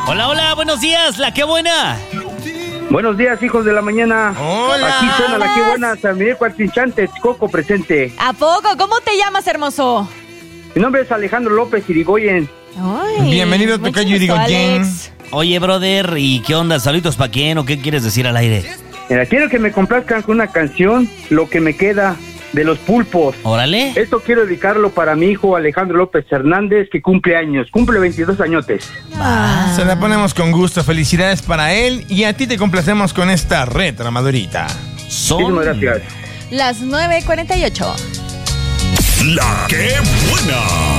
Hola, hola, buenos días, la que buena. Buenos días, hijos de la mañana. Hola. Aquí suena la que buena, San Miguel Cuartinchante, Coco presente. ¿A poco? ¿Cómo te llamas, hermoso? Mi nombre es Alejandro López Irigoyen. Ay, Bienvenido a mucho Tocayo gusto, Irigoyen. Alex. Oye, brother, ¿y qué onda? ¿Saluditos para quién o qué quieres decir al aire? Mira, quiero que me complazcan con una canción, Lo que me queda, de Los Pulpos. Órale. Esto quiero dedicarlo para mi hijo Alejandro López Hernández, que cumple años, cumple 22 añotes. Se la ponemos con gusto. Felicidades para él. Y a ti te complacemos con esta retro madurita. Son Muchísimas gracias. Las 9:48. La que buena.